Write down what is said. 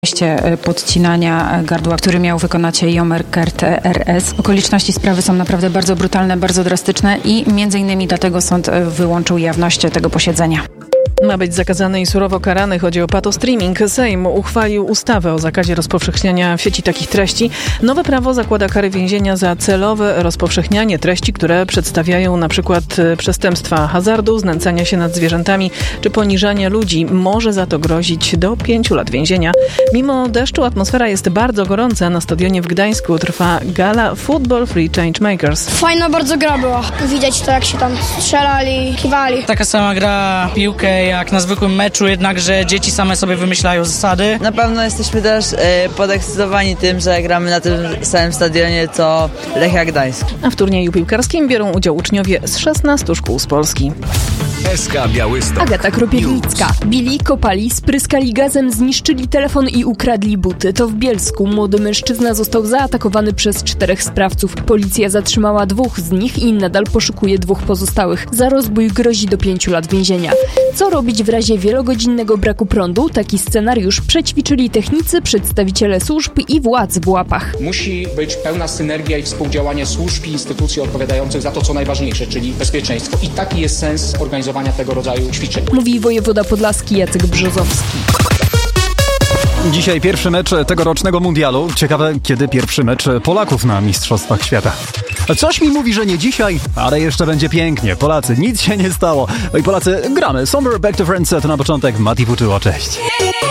podcinania gardła, który miał wykonać Jomer Kert RS. Okoliczności sprawy są naprawdę bardzo brutalne, bardzo drastyczne i między innymi dlatego sąd wyłączył jawność tego posiedzenia. Ma być zakazany i surowo karany. Chodzi o patostreaming. Sejm uchwalił ustawę o zakazie rozpowszechniania w sieci takich treści. Nowe prawo zakłada kary więzienia za celowe rozpowszechnianie treści, które przedstawiają na przykład przestępstwa hazardu, znęcania się nad zwierzętami czy poniżania ludzi. Może za to grozić do 5 lat więzienia. Mimo deszczu atmosfera jest bardzo gorąca. Na stadionie w Gdańsku trwa gala Football Free Changemakers. Fajna bardzo gra była. Widać to, jak się tam strzelali, kiwali. Taka sama gra w piłkę jak na zwykłym meczu, jednakże dzieci same sobie wymyślają zasady. Na pewno jesteśmy też podekscytowani tym, że gramy na tym samym stadionie co Lechia Gdańsk. A w turnieju piłkarskim biorą udział uczniowie z 16 szkół z Polski. SK Białystok. Agata Kropielnicka. Bili, kopali, spryskali gazem, zniszczyli telefon i ukradli buty. To w Bielsku młody mężczyzna został zaatakowany przez 4 sprawców. Policja zatrzymała 2 z nich i nadal poszukuje 2 pozostałych. Za rozbój grozi do 5 lat więzienia. Co robić w razie wielogodzinnego braku prądu? Taki scenariusz przećwiczyli technicy, przedstawiciele służb i władz w Łapach. Musi być pełna synergia i współdziałanie służb i instytucji odpowiadających za to, co najważniejsze, czyli bezpieczeństwo. I taki jest sens organizowania tego rodzaju ćwiczeń. Mówi wojewoda podlaski Jacek Brzozowski. Dzisiaj pierwszy mecz tegorocznego mundialu. Ciekawe, kiedy pierwszy mecz Polaków na Mistrzostwach Świata. Coś mi mówi, że nie dzisiaj, ale jeszcze będzie pięknie. Polacy, nic się nie stało. No i Polacy, gramy. Somewhere Back to Friends, to na początek Mati Fuczyło. Cześć.